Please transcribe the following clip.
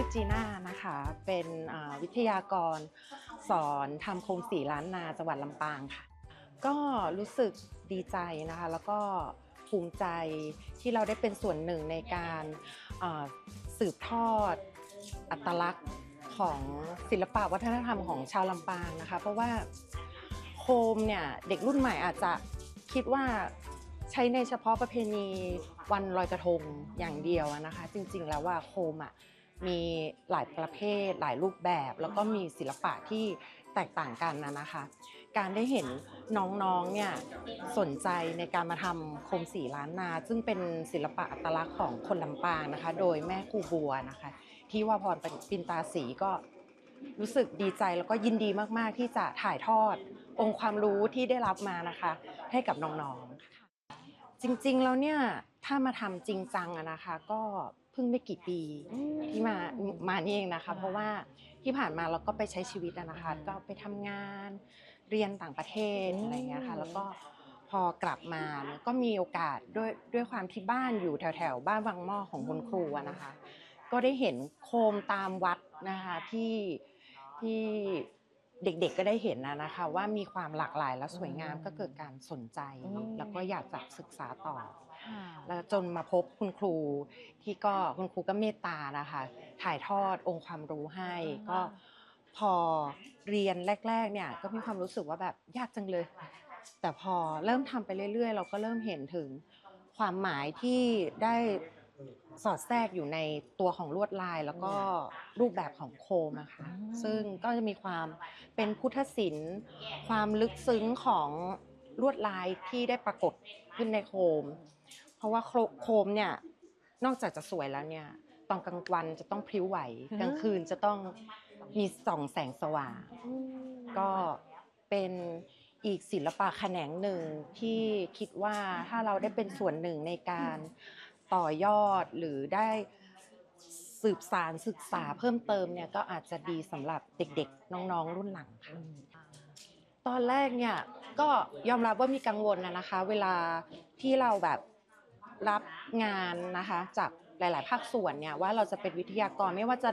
จีน่านะคะเป็นวิทยากรสอนทำโคมสีล้านนาจังหวัดลำปางค่ะก็รู้สึกดีใจนะคะแล้วก็ภูมิใจที่เราได้เป็นส่วนหนึ่งในการสืบทอดอัตลักษณ์ของศิลปะวัฒนธรรมของชาวลำปางนะคะเพราะว่าโคมเนี่ยเด็กรุ่นใหม่อาจจะคิดว่าใช้ในเฉพาะประเพณีวันลอยกระทงอย่างเดียวนะคะจริงๆแล้วว่าโคมมีหลายประเภทหลายรูปแบบแล้วก็มีศิลปะที่แตกต่างกันนะคะการได้เห็นน้องๆเนี่ยสนใจในการมาทำโคมสีล้านนาซึ่งเป็นศิลปะอัตลักษณ์ของคนลำปางนะคะโดยแม่ครูบัวนะคะที่ว่าพรปินตาศรีก็รู้สึกดีใจแล้วก็ยินดีมากๆที่จะถ่ายทอดองค์ความรู้ที่ได้รับมานะคะให้กับน้องๆค่ะจริงๆแล้วเนี่ยถ้ามาทำจริงจังนะคะก็เพิ่งไม่กี่ปีที่มานี่เองนะคะเพราะว่าที่ผ่านมาเราก็ไปใช้ชีวิตนะคะก็ไปทำงานเรียนต่างประเทศอะไรเงี้ยค่ะแล้วก็พอกลับมาก็มีโอกาสด้วยความที่บ้านอยู่แถวๆบ้านวังหม้อของคุณครูนะคะก็ได้เห็นโคมตามวัดนะคะที่เด็กๆก็ได้เห็นนะคะว่ามีความหลากหลายและสวยงามก็เกิดการสนใจแล้วก็อยากจะศึกษาต่อแล้วจนมาพบคุณครูคุณครูก็เมตตานะคะถ่ายทอดองค์ความรู้ให้ก็พอเรียนแรกๆเนี่ยก็มีความรู้สึกว่าแบบยากจังเลยแต่พอเริ่มทำไปเรื่อยๆเราก็เริ่มเห็นถึงความหมายที่ได้สอดแทรกอยู่ในตัวของลวดลายแล้วก็รูปแบบของโคมนะคะซึ่งก็จะมีความเป็นพุทธศิลป์ความลึกซึ้งของลวดลายที่ได้ปรากฏขึ้นในโคมเพราะว่าโคมเนี่ยนอกจากจะสวยแล้วเนี่ยตอนกลางวันจะต้องพริ้วไหวกลางคืนจะต้องมีส่องแสงสว่างก็เป็นอีกศิลปะแขนงหนึ่งที่คิดว่าถ้าเราได้เป็นส่วนหนึ่งในการต่อยอดหรือได้สืบสานศึกษาเพิ่มเติมเนี่ยก็อาจจะดีสำหรับเด็กๆน้องๆรุ่นหลังค่ะตอนแรกเนี่ยก็ยอมรับว่ามีกังวลนะคะเวลาที่เราแบบรับงานนะคะจากหลายๆภาคส่วนเนี่ยว่าเราจะเป็นวิทยากรไม่ว่าจะ